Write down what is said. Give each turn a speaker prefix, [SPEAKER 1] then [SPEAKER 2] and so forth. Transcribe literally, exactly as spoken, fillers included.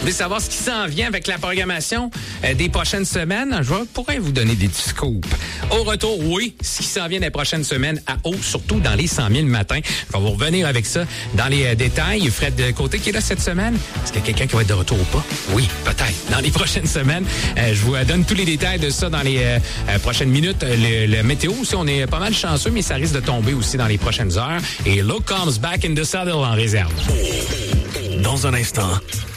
[SPEAKER 1] Vous voulez savoir ce qui s'en vient avec la programmation euh, des prochaines semaines? Je vais- pourrais vous donner des petits scoops. Au retour, oui, ce qui s'en vient des prochaines semaines à haut, surtout dans les cent mille matins. Je vais vous revenir avec ça dans les euh, détails. Fred de Côté qui est là cette semaine. Est-ce qu'il y a quelqu'un qui va être de retour ou pas? Oui, peut-être. Dans les prochaines semaines, euh, je vous euh, donne tous les détails de ça dans les euh, euh, prochaines minutes. Le, le météo aussi, on est pas mal chanceux, mais ça risque de tomber aussi dans les prochaines heures. Et Look comes back in the saddle en réserve.
[SPEAKER 2] Dans un instant,